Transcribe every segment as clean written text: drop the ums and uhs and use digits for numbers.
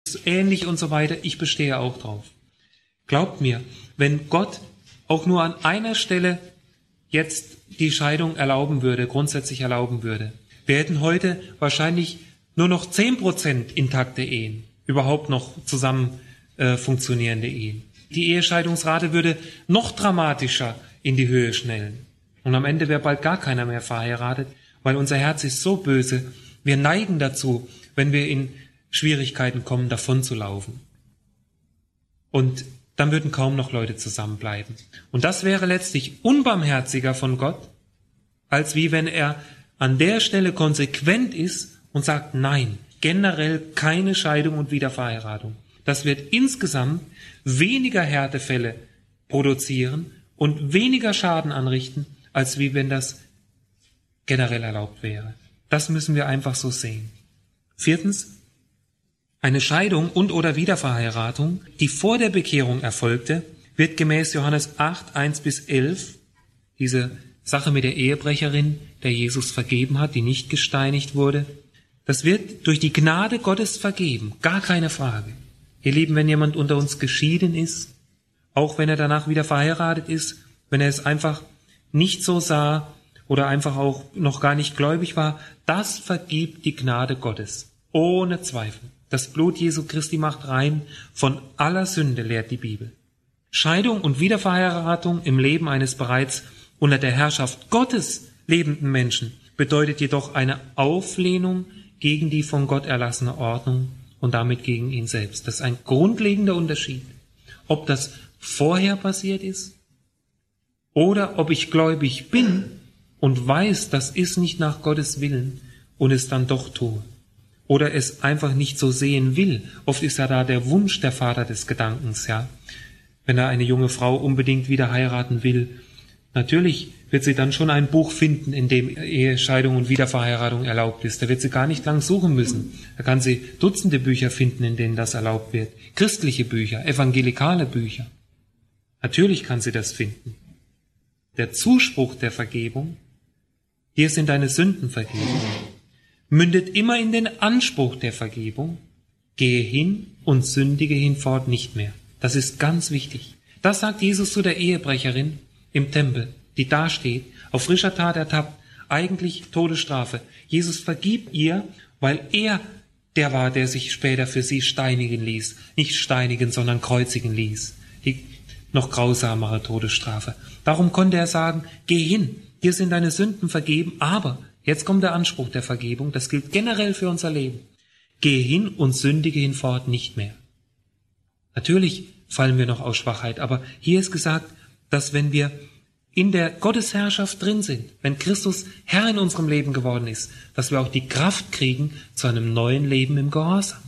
ähnlich und so weiter. Ich bestehe auch drauf. Glaubt mir, wenn Gott auch nur an einer Stelle jetzt die Scheidung erlauben würde, grundsätzlich erlauben würde, wir hätten heute wahrscheinlich nur noch 10% intakte Ehen, überhaupt noch zusammen funktionierende Ehen. Die Ehescheidungsrate würde noch dramatischer in die Höhe schnellen. Und am Ende wäre bald gar keiner mehr verheiratet, weil unser Herz ist so böse. Wir neigen dazu, wenn wir in Schwierigkeiten kommen, davon zu laufen. Und dann würden kaum noch Leute zusammenbleiben. Und das wäre letztlich unbarmherziger von Gott, als wie wenn er an der Stelle konsequent ist und sagt, nein, generell keine Scheidung und Wiederverheiratung. Das wird insgesamt weniger Härtefälle produzieren und weniger Schaden anrichten, als wie wenn das generell erlaubt wäre. Das müssen wir einfach so sehen. 4. Eine Scheidung und oder Wiederverheiratung, die vor der Bekehrung erfolgte, wird gemäß Johannes 8, 1-11, diese Sache mit der Ehebrecherin, der Jesus vergeben hat, die nicht gesteinigt wurde, das wird durch die Gnade Gottes vergeben, gar keine Frage. Ihr Lieben, wenn jemand unter uns geschieden ist, auch wenn er danach wieder verheiratet ist, wenn er es einfach nicht so sah oder einfach auch noch gar nicht gläubig war, das vergibt die Gnade Gottes, ohne Zweifel. Das Blut Jesu Christi macht rein von aller Sünde, lehrt die Bibel. Scheidung und Wiederverheiratung im Leben eines bereits unter der Herrschaft Gottes lebenden Menschen bedeutet jedoch eine Auflehnung gegen die von Gott erlassene Ordnung und damit gegen ihn selbst. Das ist ein grundlegender Unterschied. Ob das vorher passiert ist oder ob ich gläubig bin und weiß, das ist nicht nach Gottes Willen und es dann doch tue. Oder es einfach nicht so sehen will. Oft ist ja da der Wunsch der Vater des Gedankens, ja. Wenn er eine junge Frau unbedingt wieder heiraten will, natürlich wird sie dann schon ein Buch finden, in dem Ehescheidung und Wiederverheiratung erlaubt ist. Da wird sie gar nicht lang suchen müssen. Da kann sie Dutzende Bücher finden, in denen das erlaubt wird. Christliche Bücher, evangelikale Bücher. Natürlich kann sie das finden. Der Zuspruch der Vergebung, hier sind deine Sünden vergeben, mündet immer in den Anspruch der Vergebung, gehe hin und sündige hinfort nicht mehr. Das ist ganz wichtig. Das sagt Jesus zu der Ehebrecherin im Tempel, die da steht, auf frischer Tat ertappt, eigentlich Todesstrafe. Jesus vergibt ihr, weil er der war, der sich später für sie steinigen ließ. Nicht steinigen, sondern kreuzigen ließ. Die noch grausamere Todesstrafe. Darum konnte er sagen, geh hin, dir sind deine Sünden vergeben, aber jetzt kommt der Anspruch der Vergebung, das gilt generell für unser Leben. Gehe hin und sündige hinfort nicht mehr. Natürlich fallen wir noch aus Schwachheit, aber hier ist gesagt, dass wenn wir in der Gottesherrschaft drin sind, wenn Christus Herr in unserem Leben geworden ist, dass wir auch die Kraft kriegen zu einem neuen Leben im Gehorsam.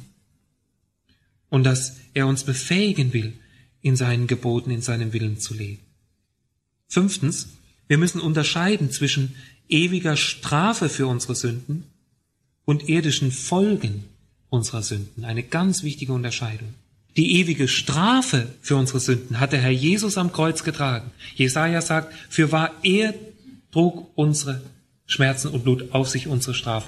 Und dass er uns befähigen will, in seinen Geboten, in seinem Willen zu leben. 5. Wir müssen unterscheiden zwischen ewiger Strafe für unsere Sünden und irdischen Folgen unserer Sünden. Eine ganz wichtige Unterscheidung. Die ewige Strafe für unsere Sünden hat der Herr Jesus am Kreuz getragen. Jesaja sagt, fürwahr er trug unsere Schmerzen und lud auf sich unsere Strafe.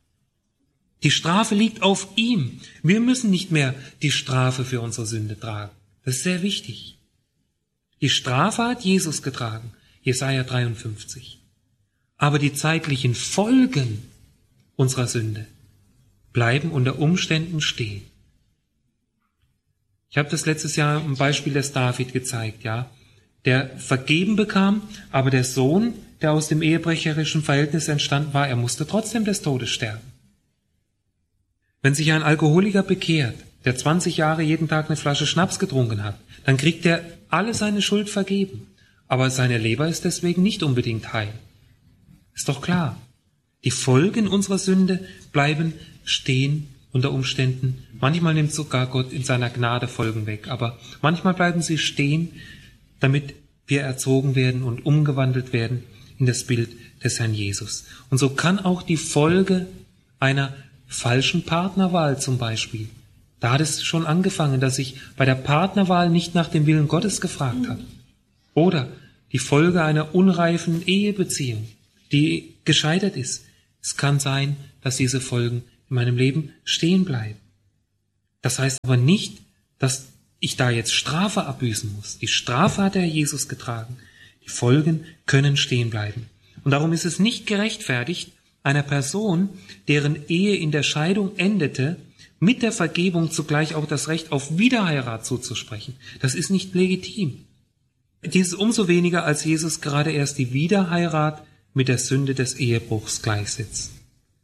Die Strafe liegt auf ihm. Wir müssen nicht mehr die Strafe für unsere Sünde tragen. Das ist sehr wichtig. Die Strafe hat Jesus getragen. Jesaja 53. Aber die zeitlichen Folgen unserer Sünde bleiben unter Umständen stehen. Ich habe das letztes Jahr im Beispiel des David gezeigt, ja. Der vergeben bekam, aber der Sohn, der aus dem ehebrecherischen Verhältnis entstanden war, er musste trotzdem des Todes sterben. Wenn sich ein Alkoholiker bekehrt, der 20 Jahre jeden Tag eine Flasche Schnaps getrunken hat, dann kriegt er alle seine Schuld vergeben. Aber seine Leber ist deswegen nicht unbedingt heil. Ist doch klar. Die Folgen unserer Sünde bleiben stehen unter Umständen. Manchmal nimmt sogar Gott in seiner Gnade Folgen weg, aber manchmal bleiben sie stehen, damit wir erzogen werden und umgewandelt werden in das Bild des Herrn Jesus. Und so kann auch die Folge einer falschen Partnerwahl zum Beispiel, da hat es schon angefangen, dass ich bei der Partnerwahl nicht nach dem Willen Gottes gefragt habe. Oder die Folge einer unreifen Ehebeziehung, die gescheitert ist. Es kann sein, dass diese Folgen in meinem Leben stehen bleiben. Das heißt aber nicht, dass ich da jetzt Strafe abbüßen muss. Die Strafe hat der Herr Jesus getragen. Die Folgen können stehen bleiben. Und darum ist es nicht gerechtfertigt, einer Person, deren Ehe in der Scheidung endete, mit der Vergebung zugleich auch das Recht auf Wiederheirat zuzusprechen. Das ist nicht legitim. Dies ist umso weniger, als Jesus gerade erst die Wiederheirat mit der Sünde des Ehebruchs gleichsetzt.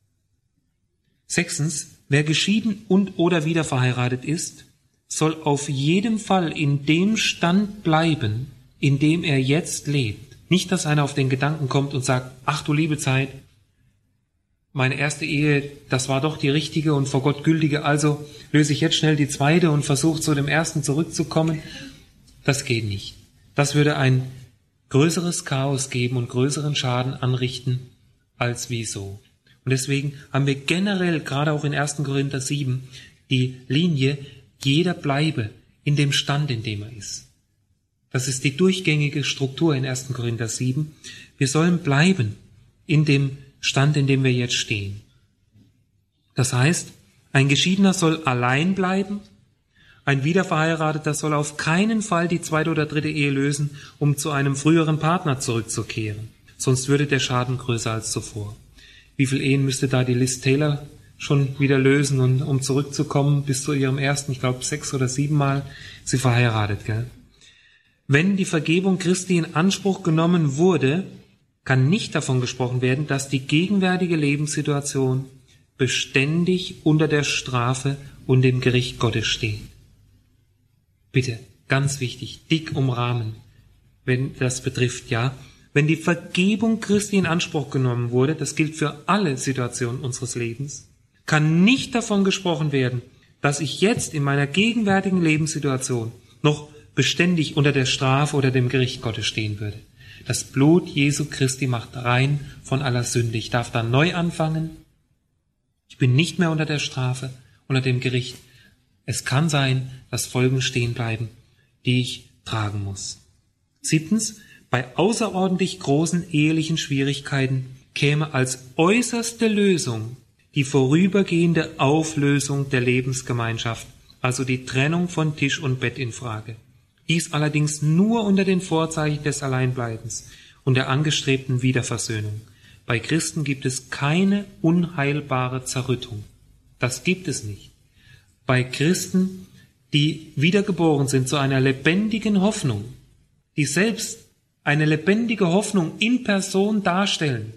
6. Wer geschieden und oder wieder verheiratet ist, soll auf jeden Fall in dem Stand bleiben, in dem er jetzt lebt. Nicht, dass einer auf den Gedanken kommt und sagt, ach du liebe Zeit, meine erste Ehe, das war doch die richtige und vor Gott gültige, also löse ich jetzt schnell die zweite und versuche zu dem ersten zurückzukommen. Das geht nicht. Das würde ein größeres Chaos geben und größeren Schaden anrichten, als wieso. Und deswegen haben wir generell, gerade auch in 1. Korinther 7, die Linie, jeder bleibe in dem Stand, in dem er ist. Das ist die durchgängige Struktur in 1. Korinther 7. Wir sollen bleiben in dem Stand, in dem wir jetzt stehen. Das heißt, ein Geschiedener soll allein bleiben, ein Wiederverheirateter soll auf keinen Fall die zweite oder dritte Ehe lösen, um zu einem früheren Partner zurückzukehren. Sonst würde der Schaden größer als zuvor. Wie viele Ehen müsste da die Liz Taylor schon wieder lösen, und um zurückzukommen bis zu ihrem ersten, ich glaube 6 oder 7 Mal, sie verheiratet, gell? Wenn die Vergebung Christi in Anspruch genommen wurde, kann nicht davon gesprochen werden, dass die gegenwärtige Lebenssituation beständig unter der Strafe und dem Gericht Gottes steht. Bitte, ganz wichtig, dick umrahmen, wenn das betrifft, ja. Wenn die Vergebung Christi in Anspruch genommen wurde, das gilt für alle Situationen unseres Lebens, kann nicht davon gesprochen werden, dass ich jetzt in meiner gegenwärtigen Lebenssituation noch beständig unter der Strafe oder dem Gericht Gottes stehen würde. Das Blut Jesu Christi macht rein von aller Sünde. Ich darf dann neu anfangen. Ich bin nicht mehr unter der Strafe, unter dem Gericht. Es kann sein, dass Folgen stehen bleiben, die ich tragen muss. 7. Bei außerordentlich großen ehelichen Schwierigkeiten käme als äußerste Lösung die vorübergehende Auflösung der Lebensgemeinschaft, also die Trennung von Tisch und Bett in Frage. Dies allerdings nur unter den Vorzeichen des Alleinbleibens und der angestrebten Wiederversöhnung. Bei Christen gibt es keine unheilbare Zerrüttung. Das gibt es nicht. Bei Christen, die wiedergeboren sind zu einer lebendigen Hoffnung, die selbst eine lebendige Hoffnung in Person darstellen,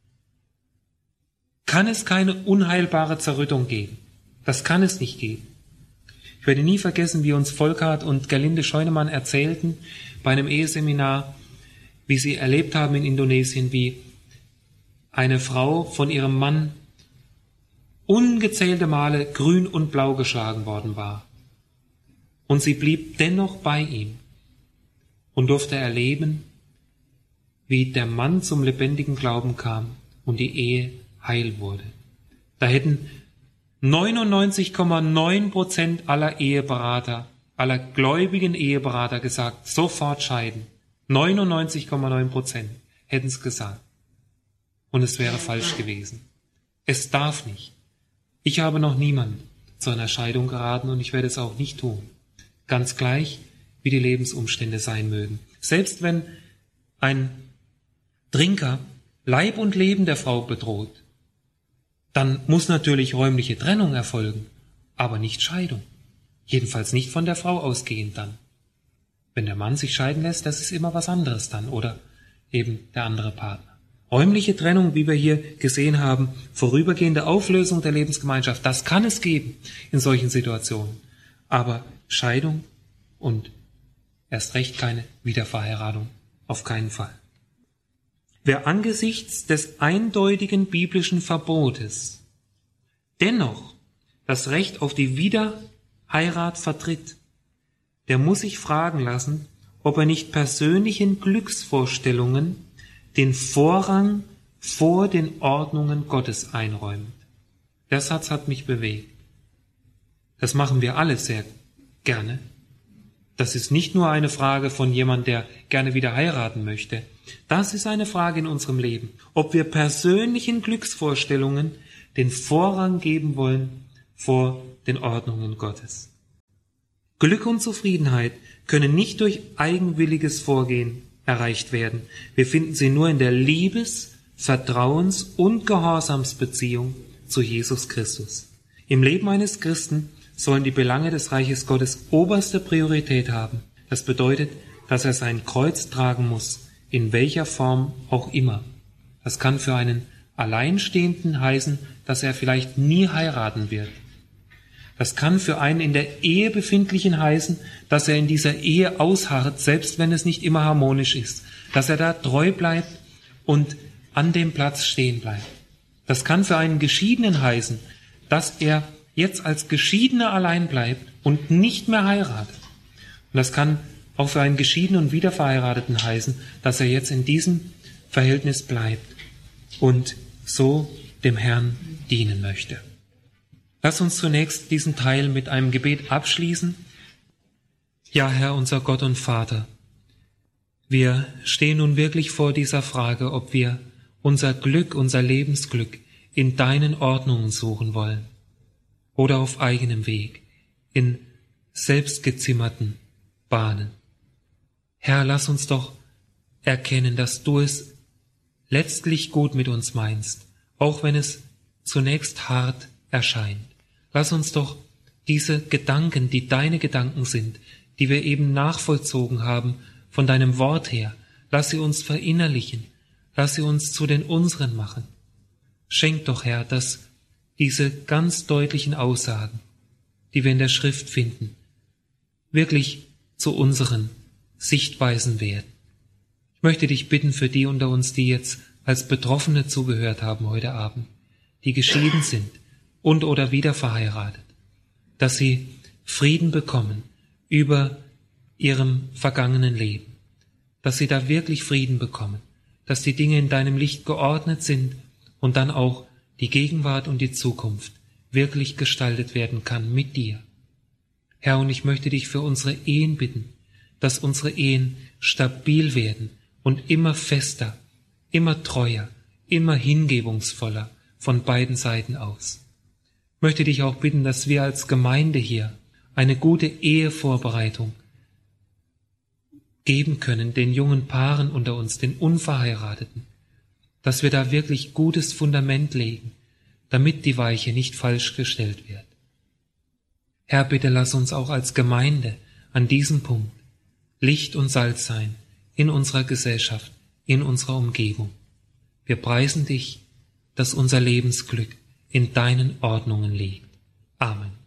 kann es keine unheilbare Zerrüttung geben. Das kann es nicht geben. Ich werde nie vergessen, wie uns Volkart und Gerlinde Scheunemann erzählten bei einem Eheseminar, wie sie erlebt haben in Indonesien, wie eine Frau von ihrem Mann ungezählte Male grün und blau geschlagen worden war. Und sie blieb dennoch bei ihm und durfte erleben, wie der Mann zum lebendigen Glauben kam und die Ehe heil wurde. Da hätten 99,9% aller Eheberater, aller gläubigen Eheberater gesagt, sofort scheiden. 99,9% hätten es gesagt. Und es wäre falsch gewesen. Es darf nicht. Ich habe noch niemand zu einer Scheidung geraten und ich werde es auch nicht tun. Ganz gleich, wie die Lebensumstände sein mögen. Selbst wenn ein Trinker Leib und Leben der Frau bedroht, dann muss natürlich räumliche Trennung erfolgen, aber nicht Scheidung. Jedenfalls nicht von der Frau ausgehend dann. Wenn der Mann sich scheiden lässt, das ist immer was anderes dann, oder eben der andere Partner. Räumliche Trennung, wie wir hier gesehen haben, vorübergehende Auflösung der Lebensgemeinschaft, das kann es geben in solchen Situationen. Aber Scheidung und erst recht keine Wiederverheiratung, auf keinen Fall. Wer angesichts des eindeutigen biblischen Verbotes dennoch das Recht auf die Wiederheirat vertritt, der muss sich fragen lassen, ob er nicht persönlichen Glücksvorstellungen den Vorrang vor den Ordnungen Gottes einräumt. Der Satz hat mich bewegt. Das machen wir alle sehr gerne. Das ist nicht nur eine Frage von jemand, der gerne wieder heiraten möchte. Das ist eine Frage in unserem Leben, ob wir persönlichen Glücksvorstellungen den Vorrang geben wollen vor den Ordnungen Gottes. Glück und Zufriedenheit können nicht durch eigenwilliges Vorgehen erreicht werden. Wir finden sie nur in der Liebes-, Vertrauens- und Gehorsamsbeziehung zu Jesus Christus. Im Leben eines Christen sollen die Belange des Reiches Gottes oberste Priorität haben. Das bedeutet, dass er sein Kreuz tragen muss, in welcher Form auch immer. Das kann für einen Alleinstehenden heißen, dass er vielleicht nie heiraten wird. Das kann für einen in der Ehe befindlichen heißen, dass er in dieser Ehe ausharrt, selbst wenn es nicht immer harmonisch ist, dass er da treu bleibt und an dem Platz stehen bleibt. Das kann für einen Geschiedenen heißen, dass er jetzt als Geschiedener allein bleibt und nicht mehr heiratet. Und das kann auch für einen Geschiedenen und Wiederverheirateten heißen, dass er jetzt in diesem Verhältnis bleibt und so dem Herrn dienen möchte. Lass uns zunächst diesen Teil mit einem Gebet abschließen. Ja, Herr, unser Gott und Vater, wir stehen nun wirklich vor dieser Frage, ob wir unser Glück, unser Lebensglück in deinen Ordnungen suchen wollen oder auf eigenem Weg, in selbstgezimmerten Bahnen. Herr, lass uns doch erkennen, dass du es letztlich gut mit uns meinst, auch wenn es zunächst hart erscheint. Lass uns doch diese Gedanken, die deine Gedanken sind, die wir eben nachvollzogen haben von deinem Wort her, lass sie uns verinnerlichen, lass sie uns zu den unseren machen. Schenk doch, Herr, dass diese ganz deutlichen Aussagen, die wir in der Schrift finden, wirklich zu unseren Sichtweisen werden. Ich möchte dich bitten für die unter uns, die jetzt als Betroffene zugehört haben heute Abend, die geschieden sind und oder wieder verheiratet, dass sie Frieden bekommen über ihrem vergangenen Leben, dass sie da wirklich Frieden bekommen, dass die Dinge in deinem Licht geordnet sind und dann auch die Gegenwart und die Zukunft wirklich gestaltet werden kann mit dir. Herr, und ich möchte dich für unsere Ehen bitten, dass unsere Ehen stabil werden und immer fester, immer treuer, immer hingebungsvoller von beiden Seiten aus. Ich möchte dich auch bitten, dass wir als Gemeinde hier eine gute Ehevorbereitung geben können, den jungen Paaren unter uns, den Unverheirateten, dass wir da wirklich gutes Fundament legen, damit die Weiche nicht falsch gestellt wird. Herr, bitte lass uns auch als Gemeinde an diesem Punkt Licht und Salz sein in unserer Gesellschaft, in unserer Umgebung. Wir preisen dich, dass unser Lebensglück in deinen Ordnungen liegt. Amen.